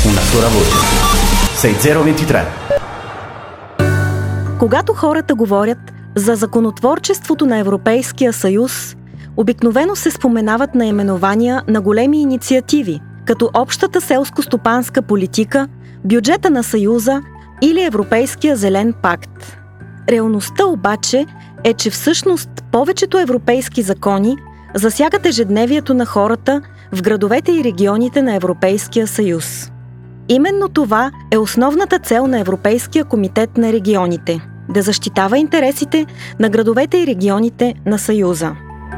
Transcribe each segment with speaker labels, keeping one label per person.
Speaker 1: una sola voce. 6023.
Speaker 2: Когато хората говорят за законотворчеството на Европейския съюз, обикновено се споменават наименования на големи инициативи, като общата селско-стопанска политика, бюджета на Съюза или Европейския зелен пакт. Реалността обаче е, че всъщност повечето европейски закони засягат ежедневието на хората в градовете и регионите на Европейския съюз. Именно това е основната цел на Европейския комитет на регионите – да защитава интересите на градовете и регионите на Съюза.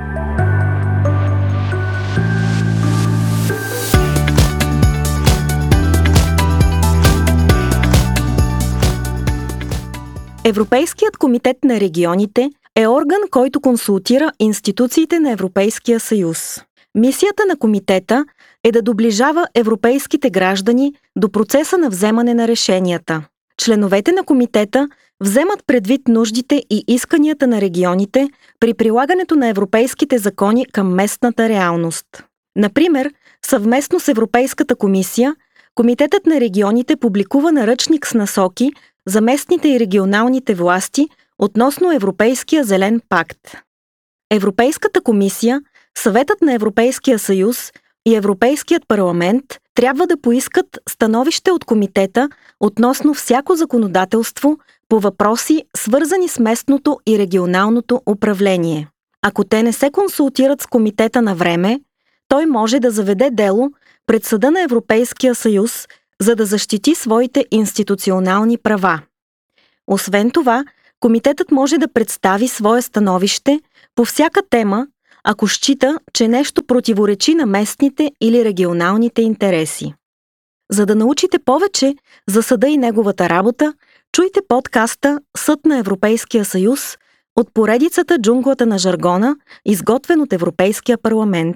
Speaker 2: Европейският комитет на регионите е орган, който консултира институциите на Европейския съюз. Мисията на комитета е да доближава европейските граждани до процеса на вземане на решенията. Членовете на комитета вземат предвид нуждите и исканията на регионите при прилагането на европейските закони към местната реалност. Например, съвместно с Европейската комисия, Комитетът на регионите публикува наръчник с насоки за местните и регионалните власти относно Европейския зелен пакт. Европейската комисия, Съветът на Европейския съюз и Европейският парламент трябва да поискат становище от комитета относно всяко законодателство по въпроси, свързани с местното и регионалното управление. Ако те не се консултират с комитета на време, той може да заведе дело пред Съда на Европейския съюз, за да защити своите институционални права. Освен това, комитетът може да представи свое становище по всяка тема, ако счита, че нещо противоречи на местните или регионалните интереси. За да научите повече за съда и неговата работа, чуйте подкаста «Съд на Европейския съюз» от поредицата «Джунглата на жаргона», изготвен от Европейския парламент.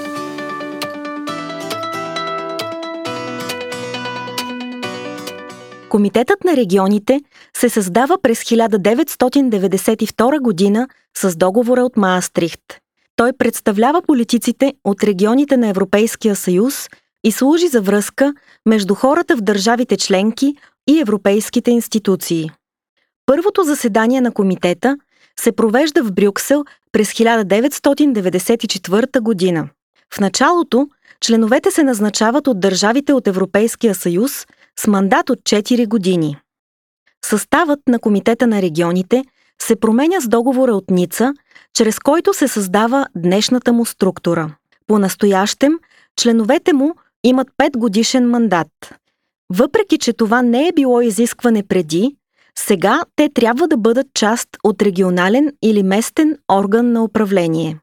Speaker 2: Комитетът на регионите се създава през 1992 година с договора от Маастрихт. Той представлява политиците от регионите на Европейския съюз и служи за връзка между хората в държавите членки и европейските институции. Първото заседание на комитета се провежда в Брюксел през 1994 година. В началото членовете се назначават от държавите от Европейския съюз с мандат от 4 години. Съставът на Комитета на регионите се променя с договора от Ница, чрез който се създава днешната му структура. По-настоящем, членовете му имат 5-годишен мандат. Въпреки че това не е било изискване преди, сега те трябва да бъдат част от регионален или местен орган на управление.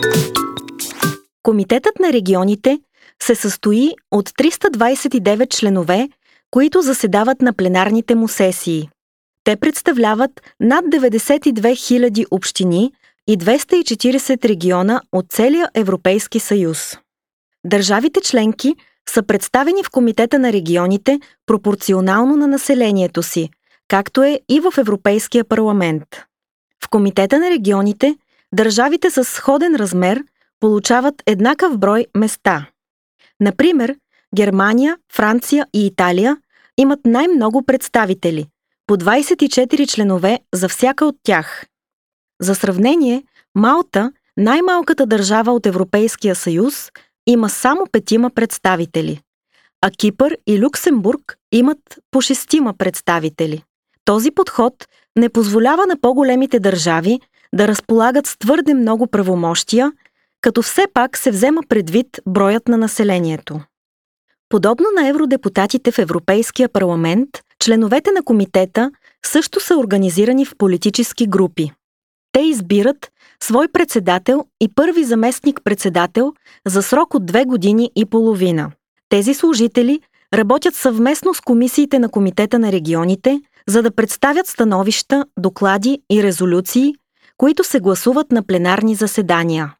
Speaker 2: Комитетът на регионите се състои от 329 членове, които заседават на пленарните му сесии. Те представляват над 92 000 общини и 240 региона от целия Европейски съюз. Държавите членки са представени в Комитета на регионите пропорционално на населението си, както е и в Европейския парламент. В Комитета на регионите държавите с сходен размер получават еднакъв брой места. Например, Германия, Франция и Италия имат най-много представители, по 24 членове за всяка от тях. За сравнение, Малта, най-малката държава от Европейския съюз, има само 5 представители, а Кипър и Люксембург имат по 6 представители. Този подход не позволява на по-големите държави да разполагат с твърде много правомощия, като все пак се взема предвид броят на населението. Подобно на евродепутатите в Европейския парламент, членовете на комитета също са организирани в политически групи. Те избират свой председател и първи заместник-председател за срок от 2 години и половина. Тези служители работят съвместно с комисиите на Комитета на регионите, за да представят становища, доклади и резолюции, които се гласуват на пленарни заседания.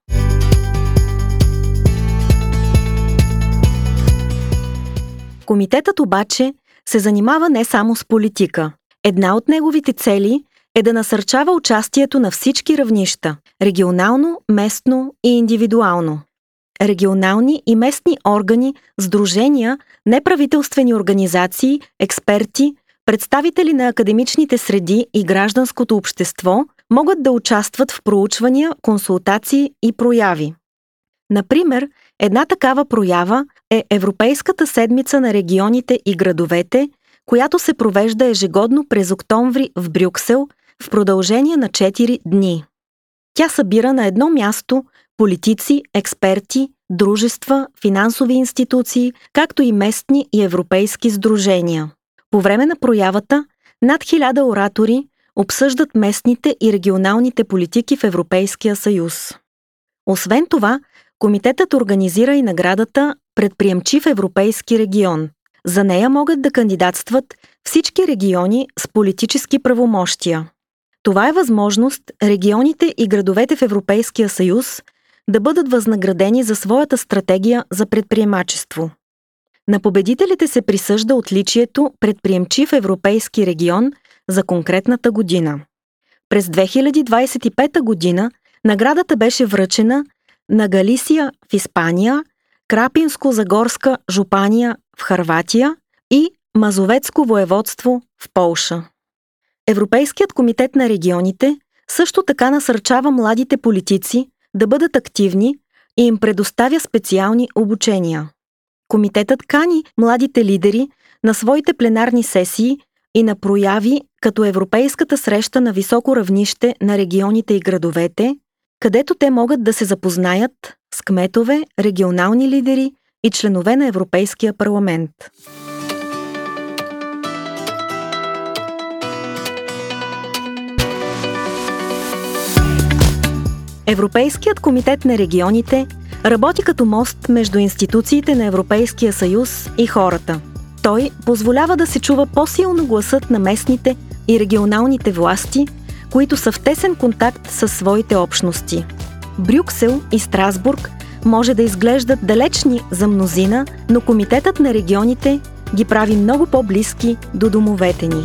Speaker 2: Комитетът обаче се занимава не само с политика. Една от неговите цели е да насърчава участието на всички равнища – регионално, местно и индивидуално. регионални и местни органи, сдружения, неправителствени организации, експерти, представители на академичните среди и гражданското общество могат да участват в проучвания, консултации и прояви. Например, една такава проява е Европейската седмица на регионите и градовете, която се провежда ежегодно през октомври в Брюксел в продължение на 4 дни. Тя събира на едно място политици, експерти, дружества, финансови институции, както и местни и европейски сдружения. По време на проявата над 1000 оратори обсъждат местните и регионалните политики в Европейския съюз. Освен това, комитетът организира и наградата Предприемчив европейски регион. За нея могат да кандидатстват всички региони с политически правомощия. Това е възможност регионите и градовете в Европейския съюз да бъдат възнаградени за своята стратегия за предприемачество. На победителите се присъжда отличието Предприемчив европейски регион за конкретната година. През 2025 година наградата беше връчена на Галисия в Испания, Крапинско-Загорска жупания в Хърватия и Мазовецко воеводство в Полша. Европейският комитет на регионите също така насърчава младите политици да бъдат активни и им предоставя специални обучения. Комитетът кани младите лидери на своите пленарни сесии и на прояви като Европейската среща на високо равнище на регионите и градовете, където те могат да се запознаят с кметове, регионални лидери и членове на Европейския парламент. Европейският комитет на регионите работи като мост между институциите на Европейския съюз и хората. Той позволява да се чува по-силно гласът на местните и регионалните власти, които са в тесен контакт със своите общности. Брюксел и Страсбург може да изглеждат далечни за мнозина, но Комитетът на регионите ги прави много по-близки до домовете ни.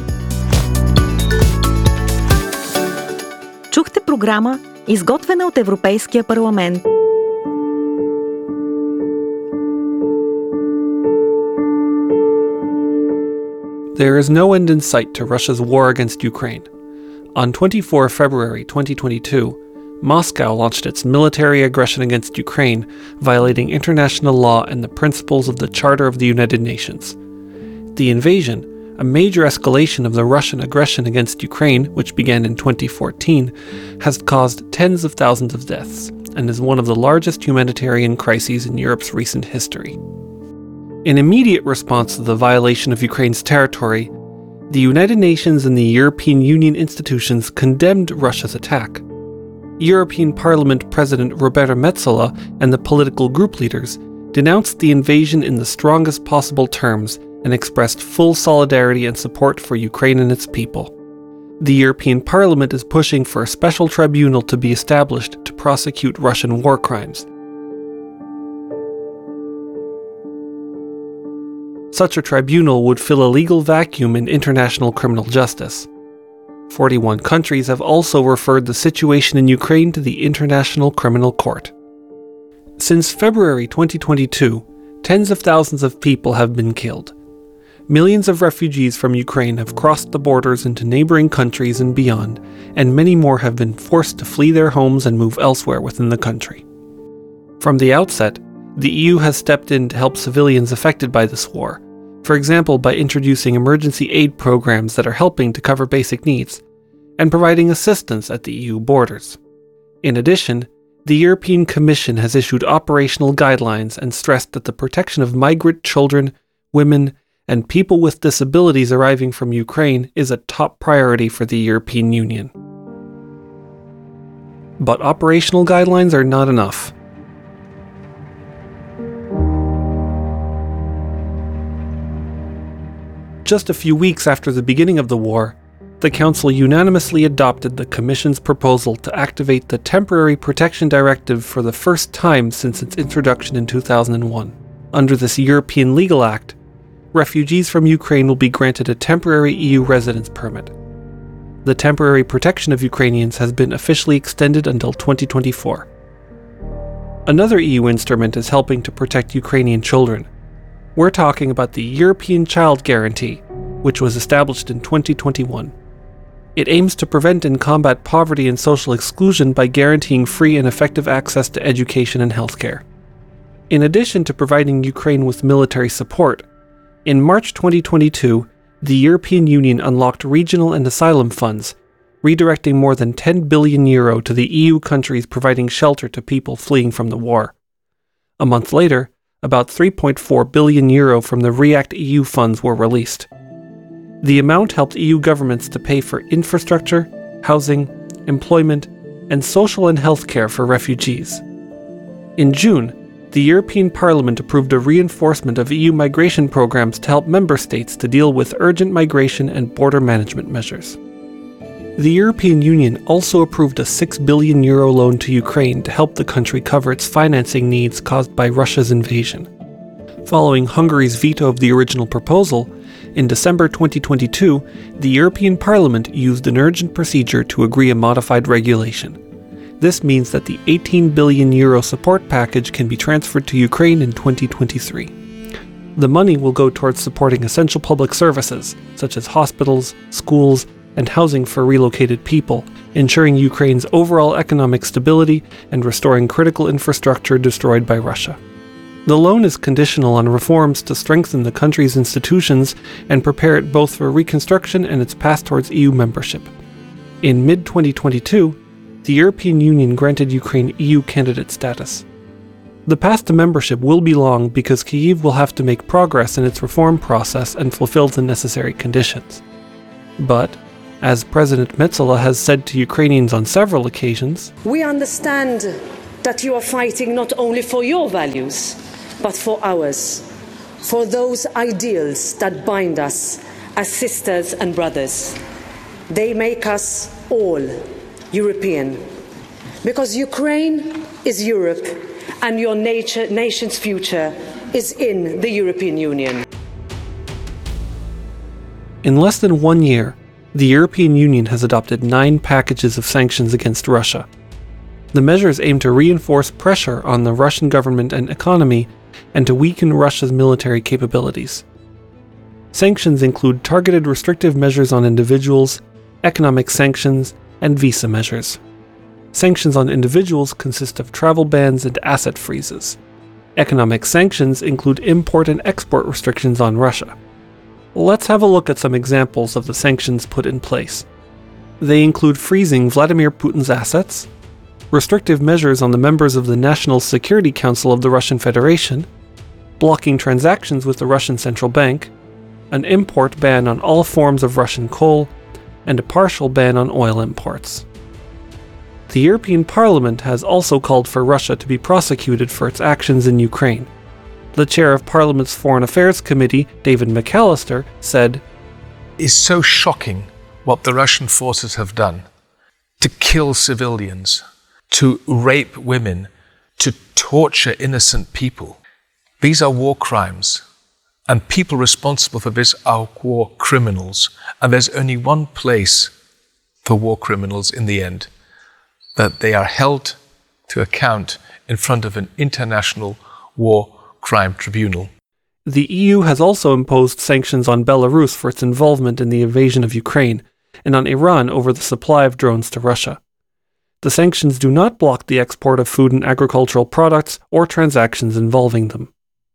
Speaker 2: Чухте програма, изготвена от Европейския парламент.
Speaker 3: There is no end in sight to Russia's war against Ukraine. On 24 February 2022, Moscow launched its military aggression against Ukraine, violating international law and the principles of the Charter of the United Nations. The invasion, a major escalation of the Russian aggression against Ukraine, which began in 2014, has caused tens of thousands of deaths and is one of the largest humanitarian crises in Europe's recent history. In immediate response to the violation of Ukraine's territory, the United Nations and the European Union institutions condemned Russia's attack. European Parliament President Roberta Metsola and the political group leaders denounced the invasion in the strongest possible terms and expressed full solidarity and support for Ukraine and its people. The European Parliament is pushing for a special tribunal to be established to prosecute Russian war crimes. Such a tribunal would fill a legal vacuum in international criminal justice. 41 countries have also referred the situation in Ukraine to the International Criminal Court. Since February 2022, tens of thousands of people have been killed. Millions of refugees from Ukraine have crossed the borders into neighboring countries and beyond, and many more have been forced to flee their homes and move elsewhere within the country. From the outset, the EU has stepped in to help civilians affected by this war, for example by introducing emergency aid programs that are helping to cover basic needs, and providing assistance at the EU borders. In addition, the European Commission has issued operational guidelines and stressed that the protection of migrant children, women, and people with disabilities arriving from Ukraine is a top priority for the European Union. But operational guidelines are not enough. Just a few weeks after the beginning of the war, the Council unanimously adopted the Commission's proposal to activate the Temporary Protection Directive for the first time since its introduction in 2001. Under this European legal act, refugees from Ukraine will be granted a temporary EU residence permit. The temporary protection of Ukrainians has been officially extended until 2024. Another EU instrument is helping to protect Ukrainian children. We're talking about the European Child Guarantee, which was established in 2021. It aims to prevent and combat poverty and social exclusion by guaranteeing free and effective access to education and healthcare. In addition to providing Ukraine with military support, in March 2022, the European Union unlocked regional and asylum funds, redirecting more than €10 billion to the EU countries providing shelter to people fleeing from the war. A month later, about €3.4 billion from the REACT EU funds were released. The amount helped EU governments to pay for infrastructure, housing, employment, and social and health care for refugees. In June, the European Parliament approved a reinforcement of EU migration programs to help member states to deal with urgent migration and border management measures. The European Union also approved a €6 billion loan to Ukraine to help the country cover its financing needs caused by Russia's invasion. Following Hungary's veto of the original proposal, in December 2022, the European Parliament used an urgent procedure to agree a modified regulation. This means that the €18 billion support package can be transferred to Ukraine in 2023. The money will go towards supporting essential public services, such as hospitals, schools, and housing for relocated people, ensuring Ukraine's overall economic stability and restoring critical infrastructure destroyed by Russia. The loan is conditional on reforms to strengthen the country's institutions and prepare it both for reconstruction and its path towards EU membership. In mid-2022, the European Union granted Ukraine EU candidate status. The path to membership will be long because Kyiv will have to make progress in its reform process and fulfill the necessary conditions. But, as President Metsola has said to Ukrainians on several occasions,
Speaker 4: we understand that you are fighting not only for your values, but for ours, for those ideals that bind us as sisters and brothers. They make us all European, because Ukraine is Europe and your nation's future is in the European Union.
Speaker 3: In less than 1 year, the European Union has adopted 9 packages of sanctions against Russia. The measures aim to reinforce pressure on the Russian government and economy and to weaken Russia's military capabilities. Sanctions include targeted restrictive measures on individuals, economic sanctions, and visa measures. Sanctions on individuals consist of travel bans and asset freezes. Economic sanctions include import and export restrictions on Russia. Let's have a look at some examples of the sanctions put in place. They include freezing Vladimir Putin's assets, restrictive measures on the members of the National Security Council of the Russian Federation, blocking transactions with the Russian Central Bank, an import ban on all forms of Russian coal, and a partial ban on oil imports. The European Parliament has also called for Russia to be prosecuted for its actions in Ukraine. The chair of Parliament's Foreign Affairs Committee, David McAllister, said,
Speaker 5: "It's so shocking what the Russian forces have done to kill civilians, to rape women, to torture innocent people. These are war crimes, and people responsible for this are war criminals. And there's only one place for war criminals in the end, that they are held to account in front of an international war crime tribunal."
Speaker 3: The EU has also imposed sanctions on Belarus for its involvement in the invasion of Ukraine, and on Iran over the supply of drones to Russia. The sanctions do not block the export of food and agricultural products or transactions involving them.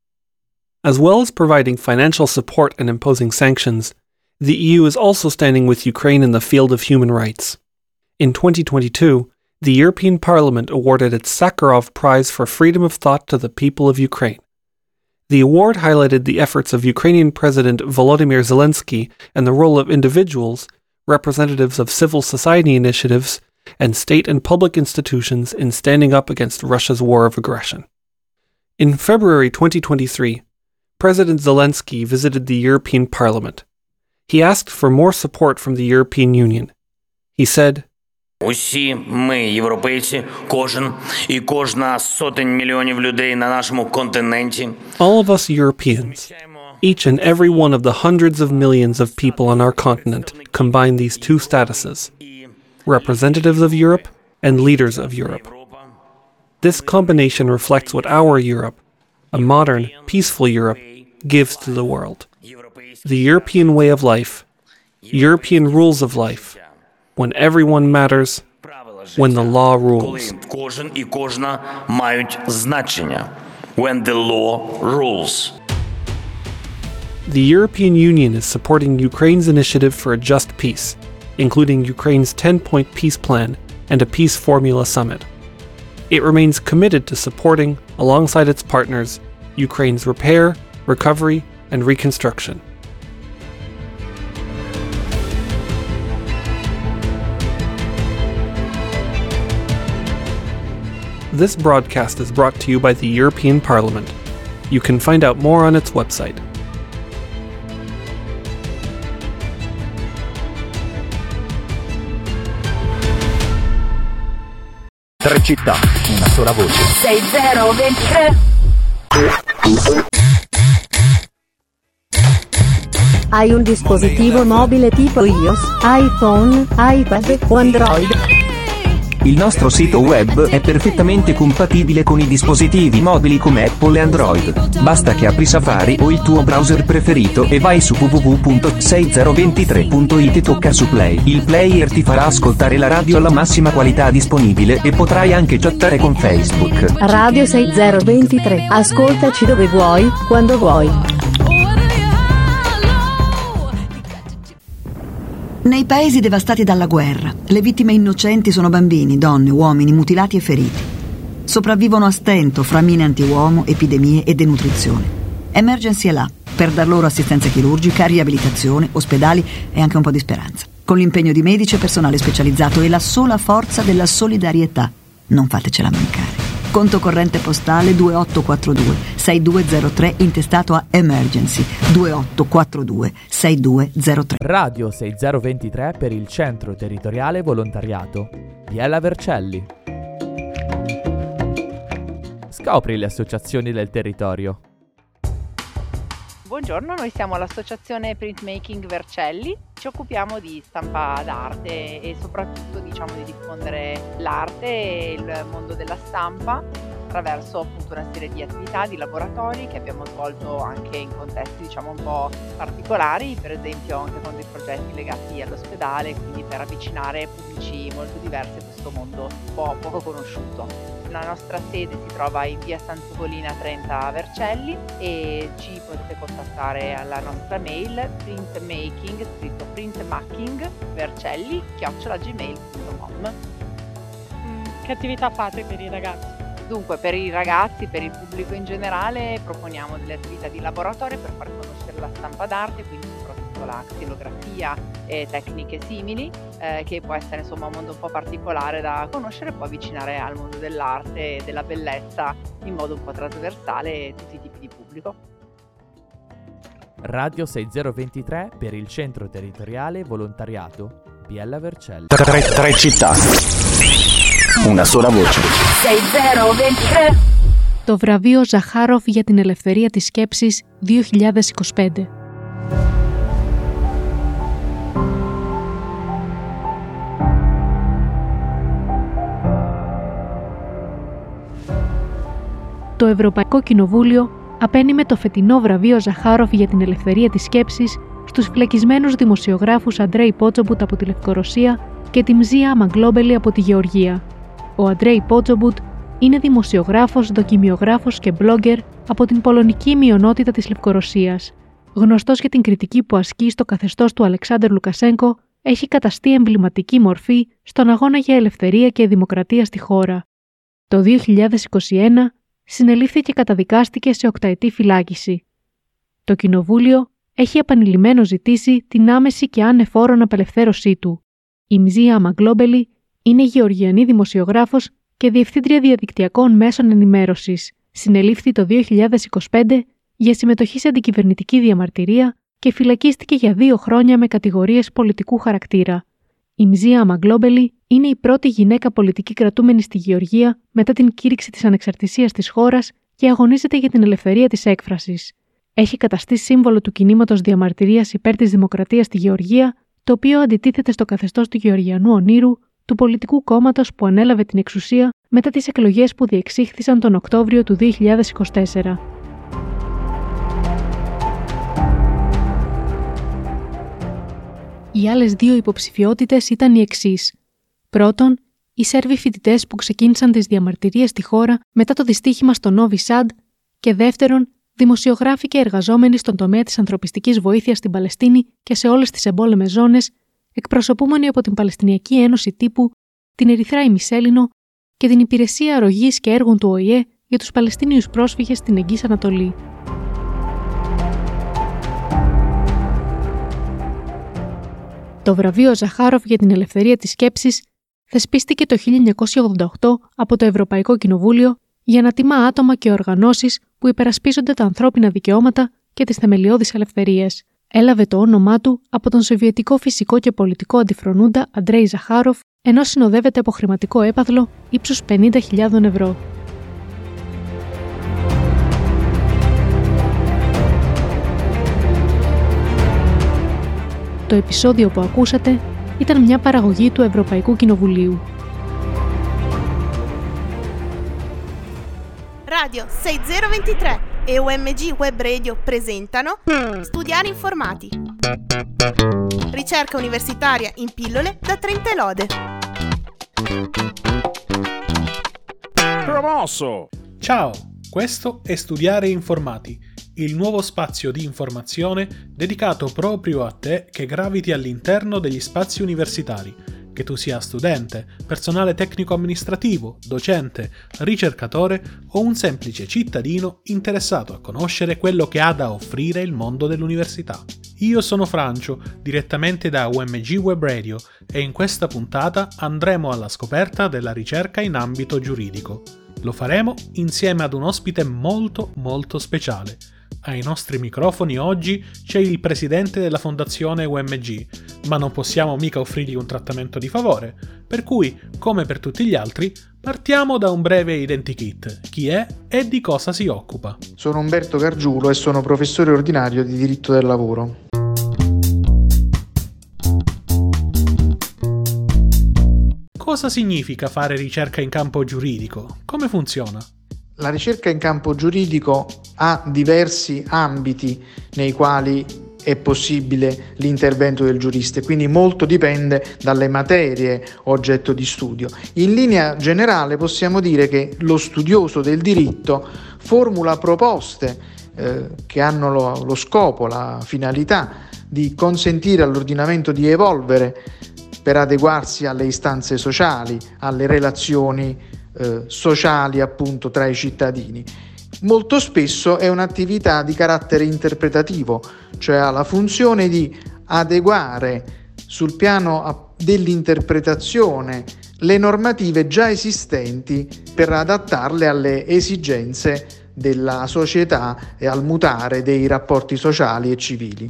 Speaker 3: As well as providing financial support and imposing sanctions, the EU is also standing with Ukraine in the field of human rights. In 2022, the European Parliament awarded its Sakharov Prize for Freedom of Thought to the people of Ukraine. The award highlighted the efforts of Ukrainian President Volodymyr Zelensky and the role of individuals, representatives of civil society initiatives, and state and public institutions in standing up against Russia's war of aggression. In February 2023, President Zelensky visited the European Parliament. He asked for more support from the European Union. He said,
Speaker 6: Усі ми, європейці, кожен і кожна з сотень мільйонів людей на нашому континенті.
Speaker 3: All of us Europeans, each and every one of the hundreds of millions of people on our continent, combine these two statuses, representatives of Europe and leaders of Europe. This combination reflects what our Europe, a modern, peaceful Europe, gives to the world. The European way of life, European rules of life, when everyone matters, when the law rules.
Speaker 6: Кожен і кожна мають значення. When the law rules.
Speaker 3: The European Union is supporting Ukraine's initiative for a just peace, including Ukraine's 10-point peace plan and a peace formula summit. It remains committed to supporting, alongside its partners, Ukraine's repair, recovery, and reconstruction. This broadcast is brought to you by the European Parliament. You can find out more on its website.
Speaker 1: Tre città, una sola voce.
Speaker 7: 6023.
Speaker 2: Hai un dispositivo mobile tipo iOS, iPhone, iPad o Android?
Speaker 8: Il nostro sito web è perfettamente compatibile con i dispositivi mobili come Apple e Android. Basta che apri Safari o il tuo browser preferito e vai su www.6023.it e tocca su Play. Il player ti farà ascoltare la radio alla massima qualità disponibile e potrai anche chattare con Facebook.
Speaker 2: Radio 6023. Ascoltaci dove vuoi, quando vuoi.
Speaker 9: Nei paesi devastati dalla guerra, le vittime innocenti sono bambini, donne, uomini mutilati e feriti. Sopravvivono a stento fra mine antiuomo, epidemie e denutrizione. Emergency è là per dar loro assistenza chirurgica, riabilitazione, ospedali e anche un po' di speranza. Con l'impegno di medici e personale specializzato e la sola forza della solidarietà. Non fatecela mancare. Conto corrente postale 2842 6203 intestato a Emergency 2842 6203.
Speaker 10: Radio 6023 per il Centro Territoriale Volontariato. Biella Vercelli. Scopri le associazioni del territorio.
Speaker 11: Buongiorno, noi siamo l'associazione Printmaking Vercelli, ci occupiamo di stampa d'arte e soprattutto di diffondere l'arte e il mondo della stampa attraverso appunto una serie di attività, di laboratori che abbiamo svolto anche in contesti un po' particolari, per esempio anche con dei progetti legati all'ospedale, quindi per avvicinare pubblici molto diversi a questo mondo poco conosciuto. La nostra sede si trova in via San Tugolina 30 a Vercelli e ci potete contattare alla nostra mail printmaking, scritto printmaking@vercelli@gmail.com.
Speaker 12: Che attività fate per i ragazzi?
Speaker 11: Dunque, per i ragazzi, per il pubblico in generale, proponiamo delle attività di laboratorio per far conoscere la stampa d'arte, quindi soprattutto la xilografia e tecniche simili, che può essere un mondo un po' particolare da conoscere e poi avvicinare al mondo dell'arte e della bellezza in modo un po' trasversale tutti i tipi di pubblico.
Speaker 10: Radio 6023 per il Centro Territoriale Volontariato Biella Vercelli.
Speaker 1: Tre città, una sola voce.
Speaker 7: 6023.
Speaker 12: Το βραβείο Ζαχάροφ για την ελευθερία της σκέψης 2025. Το Ευρωπαϊκό Κοινοβούλιο απένιμε το φετινό βραβείο Ζαχάροφ για την ελευθερία της σκέψης στους φυλακισμένους δημοσιογράφους Αντρέι Πότσομπουτ από τη Λευκορωσία και τη Μζία Αμαγκλόμπελη από τη Γεωργία. Ο Αντρέι Πότσομπουτ είναι δημοσιογράφος, δοκιμιογράφος και blogger από την πολωνική μειονότητα της Λευκορωσίας. Γνωστός για την κριτική που ασκεί στο καθεστώς του Αλεξάνδρ Λουκασένκο, έχει καταστεί εμβληματική μορφή στον αγώνα για ελευθερία και δημοκρατία στη χώρα. Το 2021 συνελήφθη και καταδικάστηκε σε 8ετή φυλάκιση. Το Κοινοβούλιο έχει επανειλημμένως ζητήσει την άμεση και ανεφόρον απελευθέρωσή του. Η Μζία Αμαγκλόμπελη είναι γεωργιανή δημοσιογράφος και διευθύντρια διαδικτυακών μέσων ενημέρωσης. Συνελήφθη το 2025 για συμμετοχή σε αντικυβερνητική διαμαρτυρία και φυλακίστηκε για 2 χρόνια με κατηγορίες πολιτικού χαρακτήρα. Η Μζία Αμαγκλόμπελη είναι η πρώτη γυναίκα πολιτική κρατούμενη στη Γεωργία μετά την κήρυξη της ανεξαρτησίας της χώρας και αγωνίζεται για την ελευθερία της έκφρασης. Έχει καταστεί σύμβολο του κινήματος διαμαρτυρίας υπέρ της δημοκρατίας στη Γεωργία, το οποίο αντιτίθεται στο καθεστώς του γεωργιανού ονείρου, του πολιτικού κόμματος που ανέλαβε την εξουσία μετά τις εκλογές που διεξήχθησαν τον Οκτώβριο του 2024. Οι άλλες δύο υποψηφιότητες ήταν οι εξής. Πρώτον, οι Σέρβοι φοιτητές που ξεκίνησαν τις διαμαρτυρίες στη χώρα μετά το δυστύχημα στο Νόβι Σαντ και δεύτερον, δημοσιογράφοι και εργαζόμενοι στον τομέα της ανθρωπιστικής βοήθειας στην Παλαιστίνη και σε όλες τις εμπόλεμες ζώνες, εκπροσωπούμενοι από την Παλαιστινιακή Ένωση Τύπου, την Ερυθρά Ημισέλινο και την Υπηρεσία Αρρωγής και Έργων του ΟΗΕ για τους Παλαιστίνιους πρόσφυγες στην Εγγύς Ανατολή. Το βραβείο Ζαχάροφ για την ελευθερία της σκέψης θεσπίστηκε το 1988 από το Ευρωπαϊκό Κοινοβούλιο για να τιμά άτομα και οργανώσεις που υπερασπίζονται τα ανθρώπινα δικαιώματα και τις θεμελιώδεις ελευθερίες. Έλαβε το όνομά του από τον σοβιετικό φυσικό και πολιτικό αντιφρονούντα Αντρέι Ζαχάροφ, ενώ συνοδεύεται από χρηματικό έπαθλο ύψους 50.000 ευρώ. Το επεισόδιο που ακούσατε ήταν μια παραγωγή του Ευρωπαϊκού Κοινοβουλίου.
Speaker 13: Radio 6023 e UMG Web Radio presentano Studiare Informati. Ricerca universitaria in pillole da 30 lode.
Speaker 14: Promosso!
Speaker 15: Ciao, questo è Studiare Informati, il nuovo spazio di informazione dedicato proprio a te che graviti all'interno degli spazi universitari, che tu sia studente, personale tecnico-amministrativo, docente, ricercatore o un semplice cittadino interessato a conoscere quello che ha da offrire il mondo dell'università. Io sono Francio, direttamente da UMG Web Radio, e in questa puntata andremo alla scoperta della ricerca in ambito giuridico. Lo faremo insieme ad un ospite molto speciale. Ai nostri microfoni oggi c'è il presidente della fondazione UMG, ma non possiamo mica offrirgli un trattamento di favore, per cui, come per tutti gli altri, partiamo da un breve identikit. Chi è e di cosa si occupa?
Speaker 16: Sono Umberto Gargiulo e sono professore ordinario di diritto del lavoro.
Speaker 15: Cosa significa fare ricerca in campo giuridico? Come funziona?
Speaker 16: La ricerca in campo giuridico ha diversi ambiti nei quali è possibile l'intervento del giurista, quindi molto dipende dalle materie oggetto di studio. In linea generale possiamo dire che lo studioso del diritto formula proposte che hanno lo scopo, la finalità di consentire all'ordinamento di evolvere per adeguarsi alle istanze sociali, alle relazioni sociali appunto tra i cittadini. Molto spesso è un'attività di carattere interpretativo, cioè ha la funzione di adeguare sul piano dell'interpretazione le normative già esistenti per adattarle alle esigenze della società e al mutare dei rapporti sociali e civili.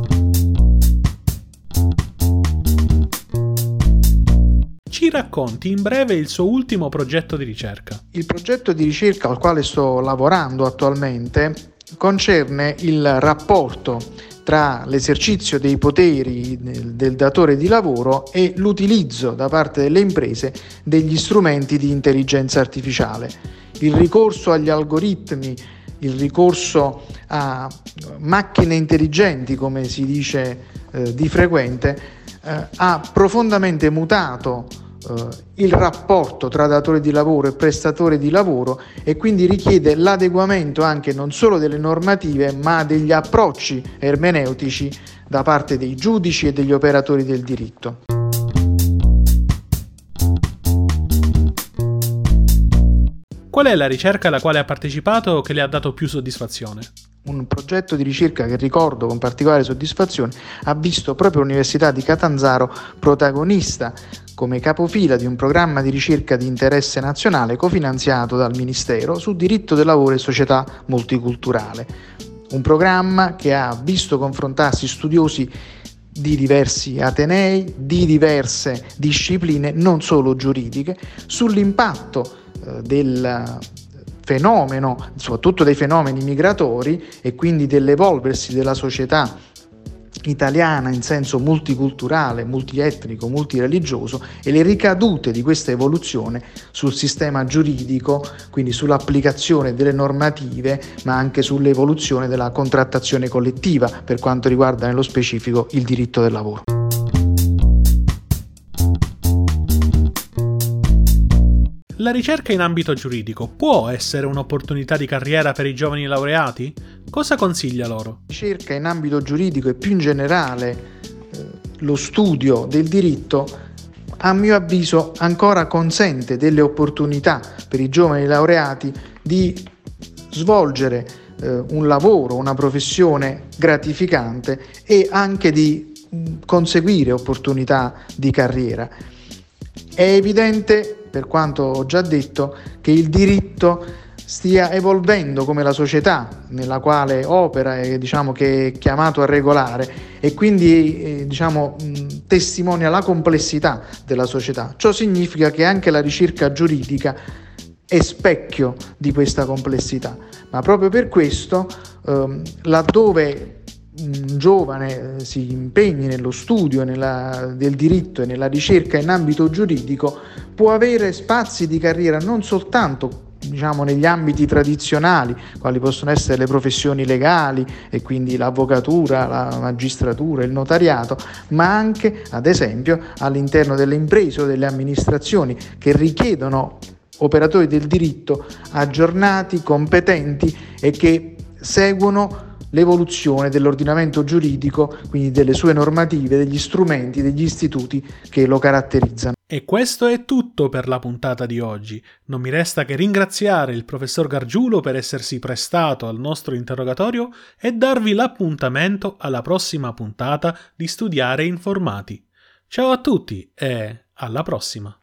Speaker 15: Ci racconti in breve il suo ultimo progetto di ricerca.
Speaker 16: Il progetto di ricerca al quale sto lavorando attualmente concerne il rapporto tra l'esercizio dei poteri del datore di lavoro e l'utilizzo da parte delle imprese degli strumenti di intelligenza artificiale. Il ricorso agli algoritmi, il ricorso a macchine intelligenti, come si dice di frequente, ha profondamente mutato il rapporto tra datore di lavoro e prestatore di lavoro e quindi richiede l'adeguamento anche non solo delle normative ma degli approcci ermeneutici da parte dei giudici e degli operatori del diritto.
Speaker 15: Qual è la ricerca alla quale ha partecipato che le ha dato più soddisfazione?
Speaker 16: Un progetto di ricerca che ricordo con particolare soddisfazione ha visto proprio l'Università di Catanzaro protagonista come capofila di un programma di ricerca di interesse nazionale cofinanziato dal Ministero su diritto del lavoro e società multiculturale. Un programma che ha visto confrontarsi studiosi di diversi atenei, di diverse discipline, non solo giuridiche, sull'impatto del fenomeno, soprattutto dei fenomeni migratori e quindi dell'evolversi della società italiana in senso multiculturale, multietnico, multireligioso e le ricadute di questa evoluzione sul sistema giuridico, quindi sull'applicazione delle normative, ma anche sull'evoluzione della contrattazione collettiva per quanto riguarda nello specifico il diritto del lavoro.
Speaker 15: La ricerca in ambito giuridico può essere un'opportunità di carriera per i giovani laureati? Cosa consiglia loro?
Speaker 16: La ricerca in ambito giuridico e più in generale lo studio del diritto, a mio avviso, ancora consente delle opportunità per i giovani laureati di svolgere un lavoro, una professione gratificante e anche di conseguire opportunità di carriera. È evidente, per quanto ho già detto, che il diritto stia evolvendo come la società nella quale opera e che è chiamato a regolare e quindi testimonia la complessità della società. Ciò significa che anche la ricerca giuridica è specchio di questa complessità, ma proprio per questo laddove un giovane si impegni nello studio del diritto e nella ricerca in ambito giuridico può avere spazi di carriera non soltanto negli ambiti tradizionali, quali possono essere le professioni legali e quindi l'avvocatura, la magistratura, il notariato, ma anche ad esempio all'interno delle imprese o delle amministrazioni che richiedono operatori del diritto aggiornati, competenti e che seguono l'evoluzione dell'ordinamento giuridico, quindi delle sue normative, degli strumenti, degli istituti che lo caratterizzano.
Speaker 15: E questo è tutto per la puntata di oggi. Non mi resta che ringraziare il professor Gargiulo per essersi prestato al nostro interrogatorio e darvi l'appuntamento alla prossima puntata di Studiare Informati. Ciao a tutti e alla prossima!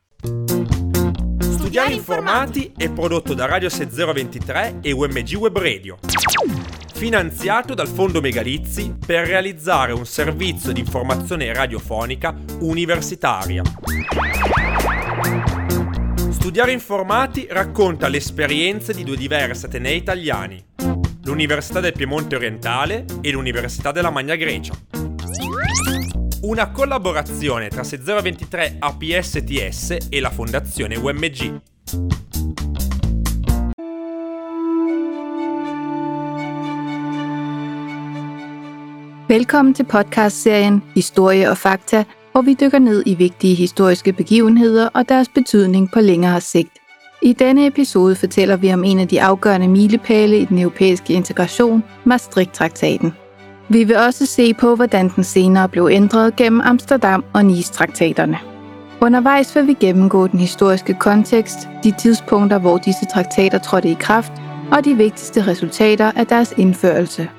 Speaker 14: Studiare Informati è prodotto da Radio Se 023 e UMG Web Radio, finanziato dal Fondo Megalizzi per realizzare un servizio di informazione radiofonica universitaria. Studiare Informati racconta le esperienze di due diversi atenei italiani, l'Università del Piemonte Orientale e l'Università della Magna Grecia. Una collaborazione tra Se 023 APSTS e la Fondazione UMG.
Speaker 17: Velkommen til podcastserien Historie og Fakta, hvor vi dykker ned i vigtige historiske begivenheder og deres betydning på længere sigt. I denne episode fortæller vi om en af de afgørende milepæle i den europæiske integration, Maastricht-traktaten. Vi vil også se på, hvordan den senere blev ændret gennem Amsterdam- og Nice-traktaterne. Undervejs vil vi gennemgå den historiske kontekst, de tidspunkter, hvor disse traktater trådte i kraft, og de vigtigste resultater af deres indførelse.